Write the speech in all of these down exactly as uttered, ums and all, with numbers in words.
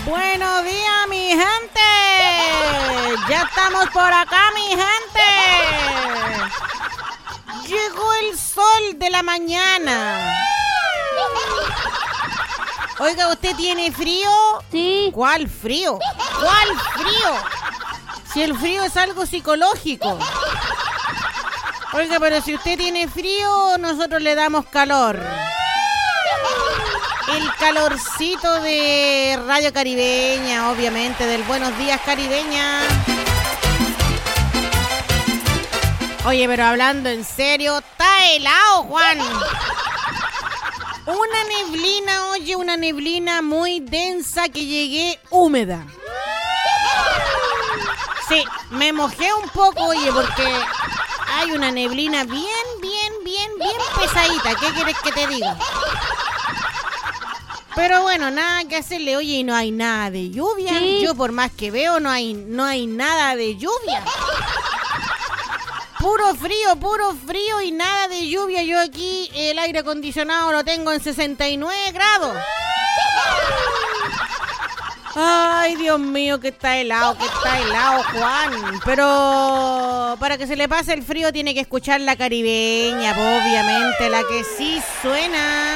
Buenos días, mi gente. Ya estamos por acá, mi gente. Llegó el sol de la mañana. Oiga, ¿usted tiene frío? Sí. ¿Cuál frío? ¿Cuál frío? Si el frío es algo psicológico. Oiga, pero si usted tiene frío, nosotros le damos calor. El calorcito de Radio Caribeña, obviamente, del Buenos Días Caribeña. Oye, pero hablando en serio, está helado, Juan. Una neblina, oye, una neblina muy densa que llegué húmeda. Sí, me mojé un poco, oye, porque hay una neblina bien, bien, bien, bien pesadita. ¿Qué quieres que te diga? Pero bueno, nada que hacerle, oye, y no hay nada de lluvia. Sí. Yo por más que veo, no hay, no hay nada de lluvia. Puro frío, puro frío y nada de lluvia. Yo aquí el aire acondicionado lo tengo en sesenta y nueve grados. Ay, Dios mío, que está helado, que está helado, Juan. Pero para que se le pase el frío tiene que escuchar la caribeña, obviamente, la que sí suena.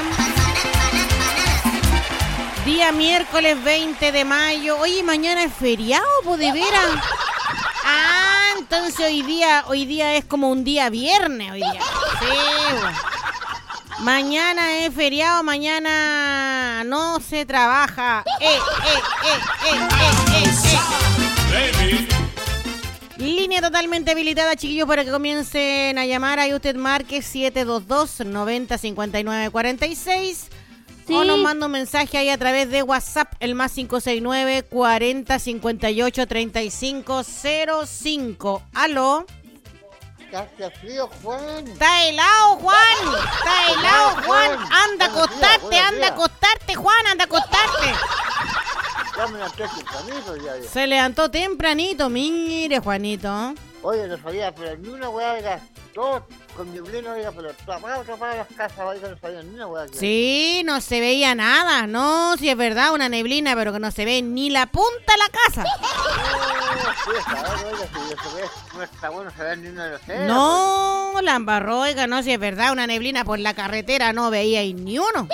Día miércoles veinte de mayo. Oye, mañana es feriado, po, de veras. Ah, entonces hoy día, hoy día es como un día viernes, hoy día. Sí, bueno. Mañana es feriado, mañana no se trabaja. Eh, eh, eh, eh, eh, eh, eh. Línea totalmente habilitada, chiquillos, para que comiencen a llamar. Ahí usted marque siete dos dos, nueve cero cinco nueve cuatro seis. Sí. O nos manda un mensaje ahí a través de WhatsApp, el más cinco seis nueve, cuarenta, cincuenta y ocho, treinta y cinco cero cinco. ¿Aló? Hace frío, Juan. Está helado, Juan. Está helado, Juan. Anda a acostarte, anda a acostarte, Juan, anda a acostarte. Ya me levanté tempranito ya, ya. Se levantó tempranito, mire, Juanito. Oye, no sabía, pero ni una weá, oiga, todo con mi pleno, oiga, pero tapado, tapado las casas, oiga, no sabía ni una weá. Sí, no se veía nada, no, si es verdad, una neblina, pero que no se ve ni la punta de la casa. No, sí, a ver, oiga, si eso ve, no está bueno saber ni una de los ceros. No, la embarró, oiga, no, si es verdad, una neblina por la carretera no veía ahí ni uno.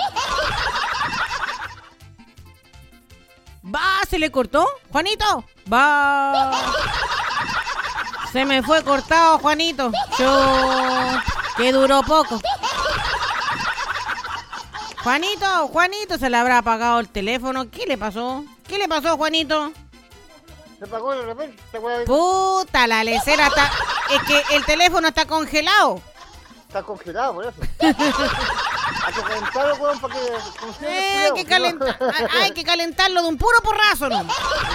Va, se le cortó, Juanito, va. Se me fue cortado, Juanito. Yo... que duró poco. Juanito, Juanito, se le habrá apagado el teléfono. ¿Qué le pasó? ¿Qué le pasó, Juanito? Se apagó de repente, esta weá. Puta, la lecera está... Es que el teléfono está congelado. Está congelado, por eso. Hay que calentarlo, weón, para que... Eh, hay, que calenta... hay que calentarlo de un puro porrazo, ¿no?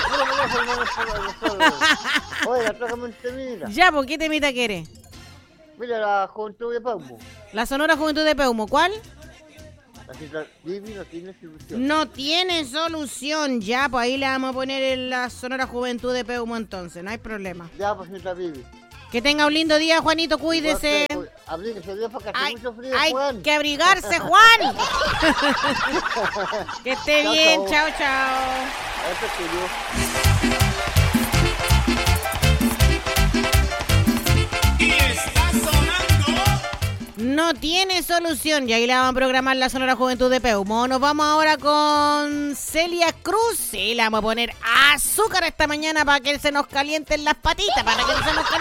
Oiga, trágame un temita. Ya, ¿por qué temita quiere? Mira la Juventud de Paumo. La Sonora Juventud de Peumo, ¿cuál? Así que Vivi no tiene solución. No tiene solución, ya, pues ahí le vamos a poner en la Sonora Juventud de Peumo entonces, no hay problema. Ya, pues, señorita Vivi. Que tenga un lindo día, Juanito, cuídese. Abríguese Dios porque hace Hay, mucho frío, hay Juan. que abrigarse, Juan. Que esté Chao, bien, chao. chao, chao. Eso es tuyo. Y está sonando. No tiene solución. Y ahí le vamos a programar la Sonora Juventud de Peumo. Nos vamos ahora con Celia Cruz. Sí, le vamos a poner azúcar esta mañana para que se nos calienten las patitas, para que se nos calienten